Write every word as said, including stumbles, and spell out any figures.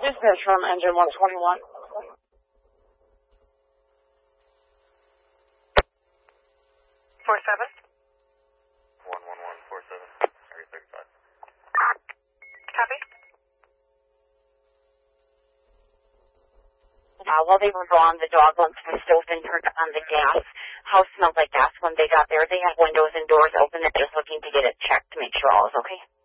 Dispatch from engine one twenty-one. Four seven. One one one four seven. Area thirty-five. Copy. Uh, while they were gone, the dog once was stove and turned on the gas. House smelled like gas when they got there. They had windows and doors open. They're just looking to get it checked to make sure all is okay.